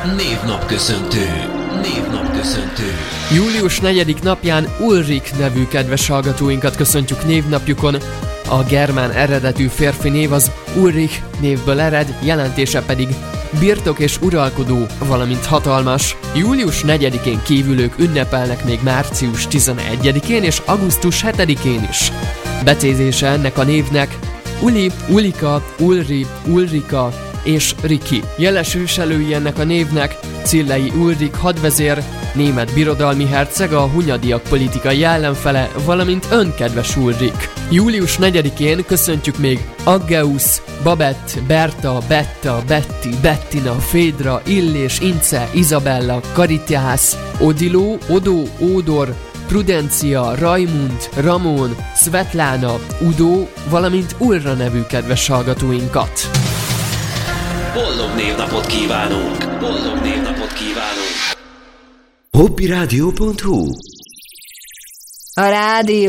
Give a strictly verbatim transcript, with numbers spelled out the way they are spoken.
Névnapköszöntő. Névnapköszöntő. Július negyedik napján Ulrik nevű kedves hallgatóinkat köszöntjük névnapjukon. A germán eredetű férfi név az Ulrich névből ered, jelentése pedig birtok és uralkodó, valamint hatalmas. Július negyedikén kívülők ünnepelnek még március tizenegyedikén és augusztus hetedikén is. Becézése ennek a névnek Uli, Ulika, Ulri, Ulrika és Riki. Jeles őselői ennek a névnek Cillei Ulrik hadvezér, német birodalmi herceg, a hunyadiak politikai ellenfele, valamint önkedves Ulrik. Július negyedikén köszöntjük még Aggeus, Babett, Berta, Betta, Betty, Bettina, Fédra, Illés, Ince, Izabella, Karityász, Odiló, Odó, Ódor, Prudencia, Raimund, Ramón, Svetlana, Udo, valamint Ulra nevű kedves hallgatóinkat. Boldog névnapot kívánunk! Boldog névnapot kívánunk! hobbiradio pont hu A rádió